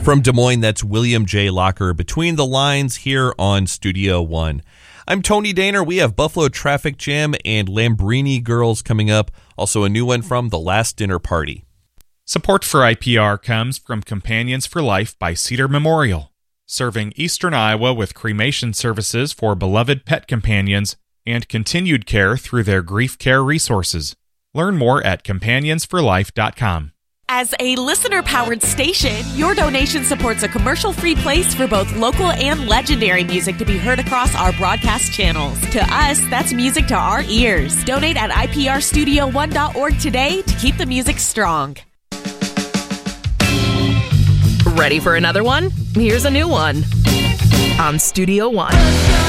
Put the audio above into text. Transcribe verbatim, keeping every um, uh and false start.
From Des Moines, that's William J. Locker. Between the Lines here on Studio One. I'm Tony Daner. We have Buffalo Traffic Jam and Lambrini Girls coming up. Also a new one from The Last Dinner Party. Support for I P R comes from Companions for Life by Cedar Memorial, serving eastern Iowa with cremation services for beloved pet companions and continued care through their grief care resources. Learn more at companions for life dot com. As a listener-powered station, your donation supports a commercial-free place for both local and legendary music to be heard across our broadcast channels. To us, that's music to our ears. Donate at I P R studio one dot org today to keep the music strong. Ready for another one? Here's a new one on Studio One.